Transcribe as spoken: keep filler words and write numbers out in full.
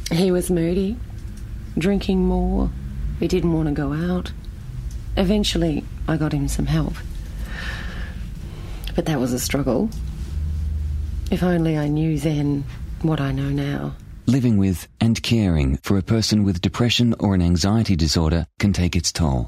He was moody, drinking more. He didn't want to go out. Eventually, I got him some help. But that was a struggle. If only I knew then what I know now. Living with and caring for a person with depression or an anxiety disorder can take its toll.